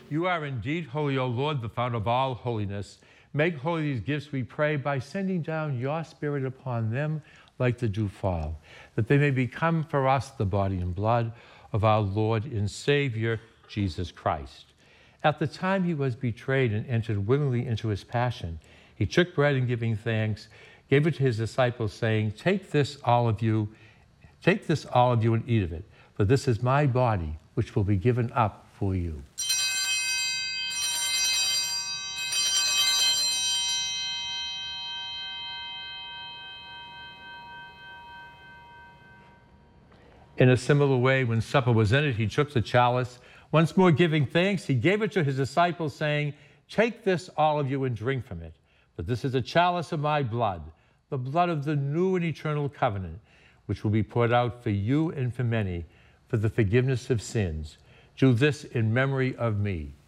You are indeed holy, O Lord, the fount of all holiness. Make holy these gifts, we pray, by sending down your Spirit upon them like the dewfall, that they may become for us the body and blood of our Lord and Savior, Jesus Christ. At the time he was betrayed and entered willingly into his passion, he took bread and giving thanks, gave it to his disciples, saying, Take this, all of you, and eat of it, for this is my body, which will be given up for you. In a similar way, when supper was ended, he took the chalice. Once more giving thanks, he gave it to his disciples, saying, Take this, all of you, and drink from it. For this is a chalice of my blood, the blood of the new and eternal covenant, which will be poured out for you and for many for the forgiveness of sins. Do this in memory of me.